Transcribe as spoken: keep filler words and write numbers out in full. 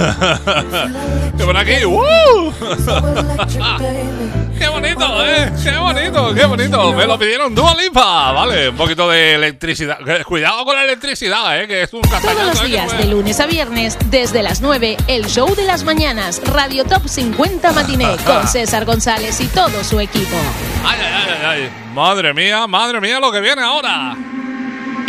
Que por aquí, ¡uh! ¡Qué bonito, eh! ¡Qué bonito, qué bonito! Me lo pidieron Dua Lipa. Vale, un poquito de electricidad. Cuidado con la electricidad, eh, que es un castañazo. Todos los días, de lunes a viernes, desde las nueve, el show de las mañanas, Radio Top cincuenta Matiné, con César González y todo su equipo. ¡Ay, ay, ay, ay! ¡Madre mía, madre mía lo que viene ahora!